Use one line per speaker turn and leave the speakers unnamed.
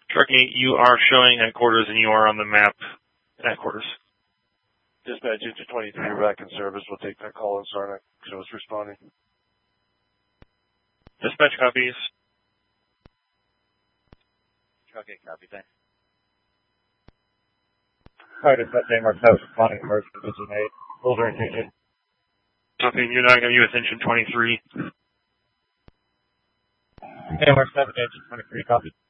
Truck 8, you are showing at quarters and you are on the map at quarters.
Dispatch Engine 23, you're back in service. We'll take that call and Sarnak shows responding.
Dispatch copies.
Truck 8, copy, thanks.
Hi, Dispatch Mark 7, responding emergency Engine 8. Over attention.
Copy, you're not going to US Engine 23.
Mark 7, Engine 23, copy.